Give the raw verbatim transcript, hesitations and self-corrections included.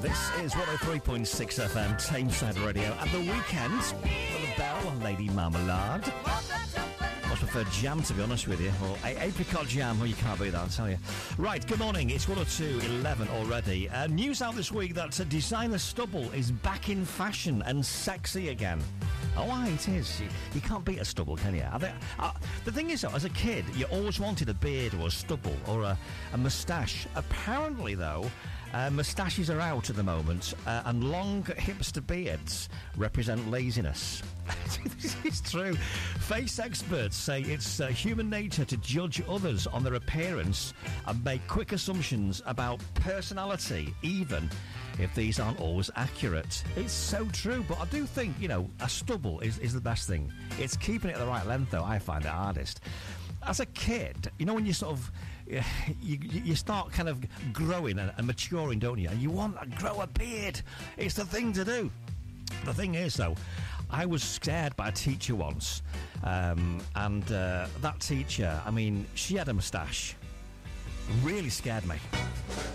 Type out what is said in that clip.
This is one oh three point six F M, Tameside Radio. At the weekend, for the bell, Lady Marmalade. I prefer jam, to be honest with you. Or a- apricot jam. Well, you can't beat that, I'll tell you. Right, good morning. It's one oh two eleven already. Uh, news out this week that uh, designer stubble is back in fashion and sexy again. Oh, aye, it is. You, you can't beat a stubble, can you? I think, uh, the thing is, though, as a kid, you always wanted a beard or a stubble or a, a moustache. Apparently, though, uh, moustaches are out at the moment, uh, and long hipster beards represent laziness. This is true. Face experts say it's uh, human nature to judge others on their appearance and make quick assumptions about personality, even if these aren't always accurate. It's so true, but I do think, you know, a stubble is, is the best thing. It's keeping it at the right length, though, I find it hardest. As a kid, you know, when you sort of, you, you start kind of growing and, and maturing, don't you? And you want to grow a beard. It's the thing to do. The thing is, though, I was scared by a teacher once, um, and uh, that teacher, I mean, she had a moustache. Really scared me.